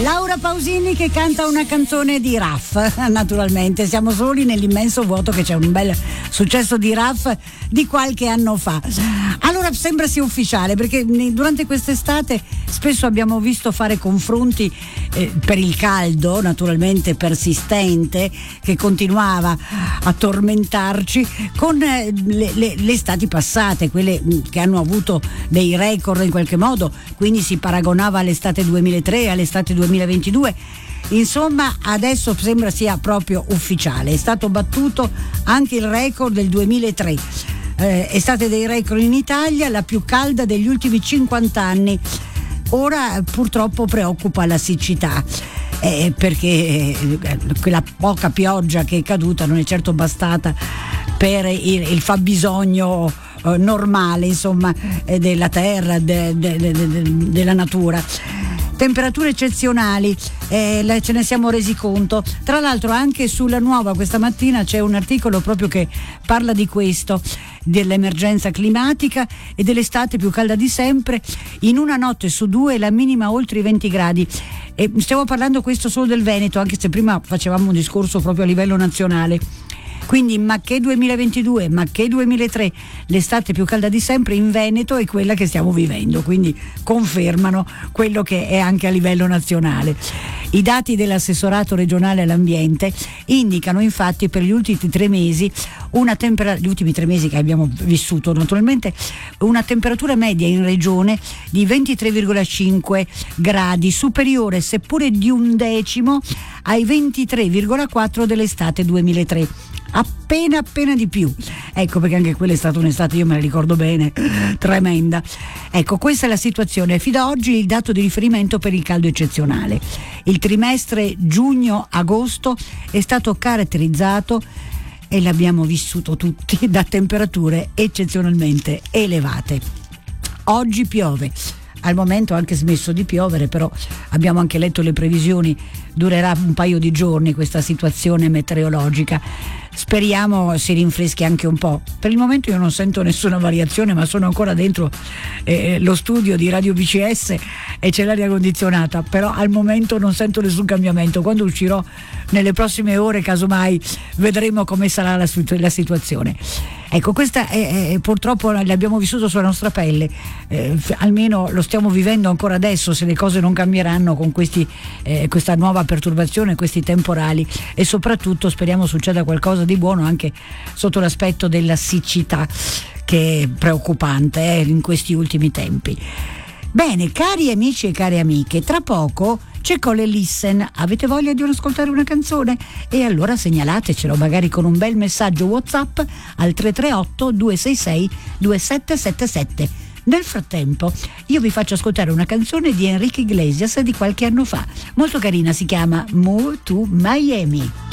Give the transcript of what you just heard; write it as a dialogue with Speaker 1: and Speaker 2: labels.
Speaker 1: Laura Pausini che canta una canzone di Raff, naturalmente siamo soli nell'immenso vuoto che c'è un bel successo di Raff di qualche anno fa. Allora sembra sia ufficiale perché durante quest'estate spesso abbiamo visto fare confronti per il caldo naturalmente persistente che continuava a tormentarci con le estati passate, quelle che hanno avuto dei record in qualche modo, quindi si paragonava all'estate 2003, all'estate 2022. Insomma, adesso sembra sia proprio ufficiale. È stato battuto anche il record del 2003. Estate dei record in Italia, la più calda degli ultimi 50 anni. Ora purtroppo preoccupa la siccità. Perché quella poca pioggia che è caduta non è certo bastata per il fabbisogno normale, insomma, della terra, della natura. Temperature eccezionali, ce ne siamo resi conto. Tra l'altro anche sulla Nuova questa mattina c'è un articolo proprio che parla di questo, dell'emergenza climatica e dell'estate più calda di sempre. In una notte su due la minima oltre i 20 gradi. E stiamo parlando questo solo del Veneto, anche se prima facevamo un discorso proprio a livello nazionale. Quindi ma che 2022, ma che 2003, l'estate più calda di sempre in Veneto è quella che stiamo vivendo, quindi confermano quello che è anche a livello nazionale. I dati dell'assessorato regionale all'ambiente indicano infatti per gli ultimi 3 mesi gli ultimi 3 mesi che abbiamo vissuto naturalmente, una temperatura media in regione di 23,5 gradi, superiore seppure di 1/10 ai 23,4 dell'estate 2003. Appena di più. Ecco, perché anche quella è stata un'estate, io me la ricordo bene, tremenda. Ecco, questa è la situazione. Fino ad oggi il dato di riferimento per il caldo eccezionale. Il trimestre giugno-agosto è stato caratterizzato, e l'abbiamo vissuto tutti, da temperature eccezionalmente elevate. Oggi piove. Al momento ha anche smesso di piovere, però abbiamo anche letto le previsioni, durerà un paio di giorni questa situazione meteorologica. Speriamo si rinfreschi anche un po'. Per il momento io non sento nessuna variazione, ma sono ancora dentro lo studio di Radio BCS e c'è l'aria condizionata, però al momento non sento nessun cambiamento. Quando uscirò nelle prossime ore, casomai, vedremo come sarà la situazione. Ecco, questa purtroppo l'abbiamo vissuto sulla nostra pelle, almeno lo stiamo vivendo ancora adesso, se le cose non cambieranno con questa nuova perturbazione, questi temporali, e soprattutto speriamo succeda qualcosa di buono anche sotto l'aspetto della siccità, che è preoccupante in questi ultimi tempi. Bene, cari amici e care amiche, tra poco c'è Cole Lissen. Avete voglia di ascoltare una canzone? E allora segnalatecelo, magari con un bel messaggio WhatsApp al 338 266 2777. Nel frattempo io vi faccio ascoltare una canzone di Enrique Iglesias di qualche anno fa, molto carina, si chiama Move to Miami.